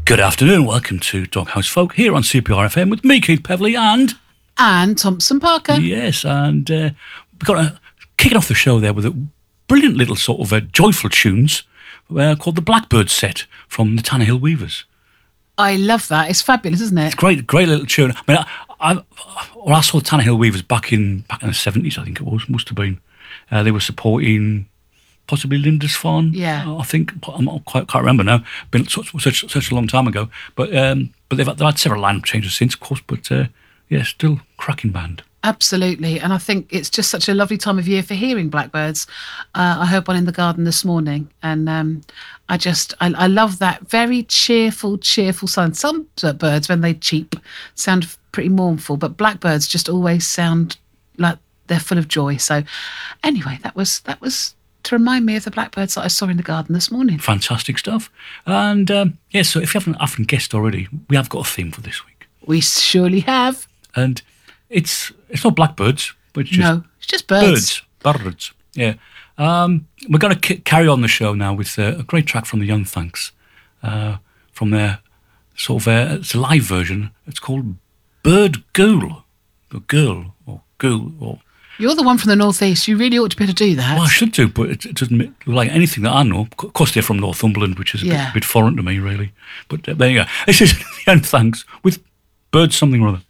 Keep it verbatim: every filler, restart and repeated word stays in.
Good afternoon, welcome to Doghouse Folk here on C P R F M with me, Keith Pevley, and... And Thompson Parker. Yes, and uh, we've got a kicking off the show there with a brilliant little sort of uh, joyful tunes uh, called the Blackbird Set from the Tannahill Weavers. I love that. It's fabulous, isn't it? It's great, great little tune. I mean, I, I, well, I saw the Tannahill Weavers back in back in the seventies, I think it was, must have been. Uh, they were supporting... possibly Lindisfarne. Yeah, I think I'm not quite can't remember now. Been such such such a long time ago. But um, but they've, they've had several line changes since, of course. But uh, yeah, still cracking band. Absolutely, and I think it's just such a lovely time of year for hearing blackbirds. Uh, I heard one in the garden this morning, and um, I just I, I love that very cheerful, cheerful sound. Some birds, when they cheep, sound pretty mournful, but blackbirds just always sound like they're full of joy. So, anyway, that was that was. to remind me of the blackbirds that I saw in the garden this morning. Fantastic stuff. And um, yeah, so if you haven't, haven't guessed already, we have got a theme for this week. We surely have. And it's it's not blackbirds, but it's just... No, it's just birds. Birds. Birds, yeah. Um, we're going to k- carry on the show now with uh, a great track from the Young Thanks. Uh, from their sort of, uh, it's a live version. It's called Bird Ghoul. Or Girl, or Ghoul, or... You're the one from the northeast. You really ought to be able to do that. Well, I should do, but it, it doesn't look like anything that I know. Of course, they're from Northumberland, which is a, yeah. bit, a bit foreign to me, really. But uh, there you go. This is the Young Thanks with Bird Something or Other.